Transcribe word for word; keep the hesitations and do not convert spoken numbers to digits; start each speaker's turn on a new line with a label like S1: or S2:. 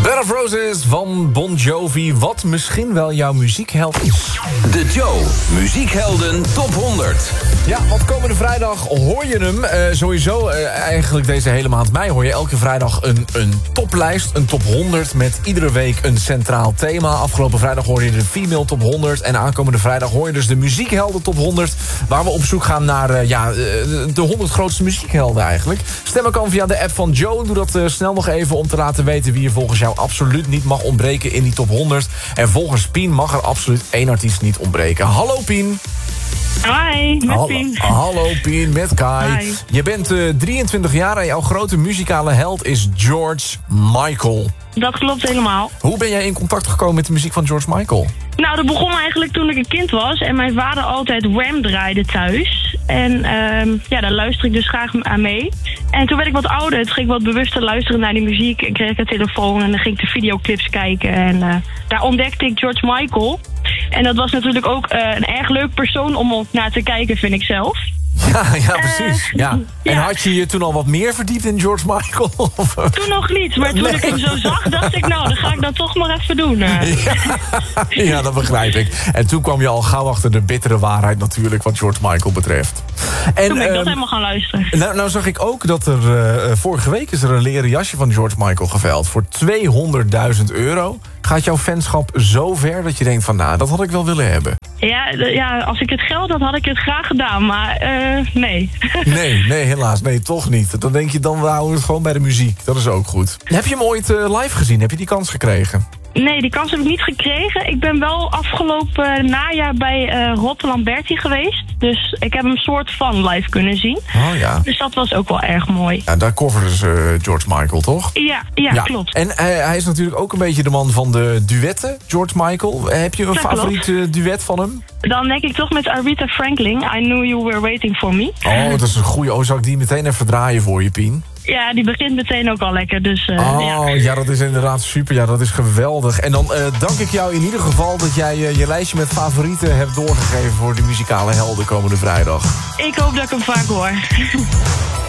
S1: Bed of Roses van Bon Jovi, wat misschien wel jouw muziekheld is.
S2: De Joe Muziekhelden Top honderd.
S1: Ja, want komende vrijdag hoor je hem. Uh, sowieso uh, eigenlijk deze hele maand mei hoor je elke vrijdag een, een toplijst. Een top honderd met iedere week een centraal thema. Afgelopen vrijdag hoorde je de Female Top honderd. En aankomende vrijdag hoor je dus de Muziekhelden Top honderd. Waar we op zoek gaan naar uh, ja, uh, de honderd grootste muziekhelden eigenlijk. Stemmen kan via de app van Joe. Doe dat uh, snel nog even om te laten weten wie er volgens jou absoluut niet mag ontbreken in die top honderd. En volgens Pien mag er absoluut één artiest niet ontbreken. Hallo Pien.
S3: Hi, met
S1: hallo,
S3: Pien.
S1: Hallo Pien, met Kai.
S3: Hi.
S1: Je bent uh, drieëntwintig jaar en jouw grote muzikale held is George Michael.
S3: Dat klopt helemaal.
S1: Hoe ben jij in contact gekomen met de muziek van George Michael?
S3: Nou, dat begon eigenlijk toen ik een kind was en mijn vader altijd Wham draaide thuis. En uh, ja, daar luister ik dus graag aan mee. En toen werd ik wat ouder, toen ging ik wat bewuster luisteren naar die muziek. En kreeg ik een telefoon en dan ging ik de videoclips kijken. En uh, daar ontdekte ik George Michael. En dat was natuurlijk ook uh, een erg leuk persoon om op naar te kijken, vind ik zelf.
S1: Ja, ja, precies.
S3: Uh,
S1: ja. En
S3: ja.
S1: had je je toen al wat meer verdiept in George Michael?
S3: Toen nog niet, maar toen
S1: Nee.
S3: ik hem zo zag, dacht ik, nou, dan ga ik dat toch maar even doen. Uh.
S1: Ja, ja, dat begrijp ik. En toen kwam je al gauw achter de bittere waarheid natuurlijk wat George Michael betreft. En,
S3: Toen ben ik dat
S1: um,
S3: helemaal gaan luisteren.
S1: Nou, nou zag ik ook dat er uh, vorige week is er een leren jasje van George Michael geveild voor tweehonderdduizend euro. Gaat jouw fanschap zo ver dat je denkt van, nou, dat had ik wel willen hebben?
S3: Ja, d- ja, als ik het geld had, had ik het graag gedaan, maar uh, nee.
S1: Nee, nee, helaas. Nee, toch niet. Dan denk je, dan houden we het gewoon bij de muziek. Dat is ook goed. Heb je hem ooit uh, live gezien? Heb je die kans gekregen?
S3: Nee, die kans heb ik niet gekregen. Ik ben wel afgelopen najaar bij uh, Rotte Lamberti geweest. Dus ik heb hem soort van live kunnen zien.
S1: Oh ja.
S3: Dus dat was ook wel erg mooi.
S1: Ja, daar coverde ze uh, George Michael, toch?
S3: Ja, ja, ja. klopt.
S1: En uh, hij is natuurlijk ook een beetje de man van de duetten, George Michael. Heb je een
S3: Dat
S1: favoriet uh, duet van hem?
S3: Dan denk ik toch met Aretha Franklin. I Knew You Were Waiting For Me.
S1: Oh, dat is een goeie. Oh, zal ik die meteen even draaien voor je, Pien?
S3: Ja, die begint meteen ook al lekker. Dus, uh,
S1: Oh,
S3: ja.
S1: ja, dat is inderdaad super. Ja, dat is geweldig. En dan uh, dank ik jou in ieder geval dat jij uh, je lijstje met favorieten hebt doorgegeven voor de muzikale helden komende vrijdag.
S3: Ik hoop dat ik hem vaak hoor.